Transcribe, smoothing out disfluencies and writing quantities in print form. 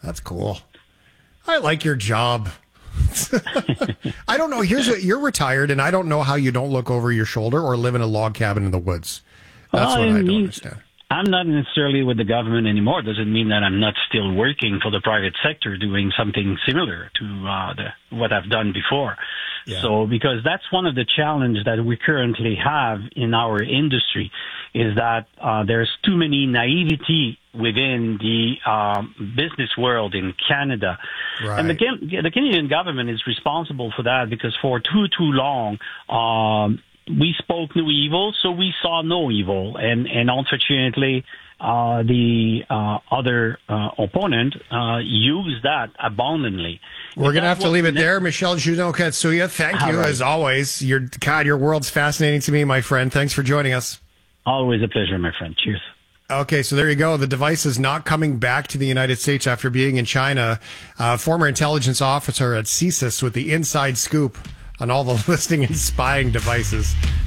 That's cool. I like your job. I don't know. You're retired, and I don't know how you don't look over your shoulder or live in a log cabin in the woods. That's what I don't understand. I'm not necessarily with the government anymore. Doesn't mean that I'm not still working for the private sector doing something similar to what I've done before. Yeah. So, because that's one of the challenges that we currently have in our industry is that there's too many naivety within the business world in Canada. Right. And the Canadian government is responsible for that because for too long, we spoke no evil, so we saw no evil. And unfortunately, the other opponent used that abundantly. We're going to have to leave it there. Michel Junot-Katsuya, thank you, as always. Your world's fascinating to me, my friend. Thanks for joining us. Always a pleasure, my friend. Cheers. Okay, so there you go. The device is not coming back to the United States after being in China. Former intelligence officer at CSIS with the inside scoop on all the listening and spying devices.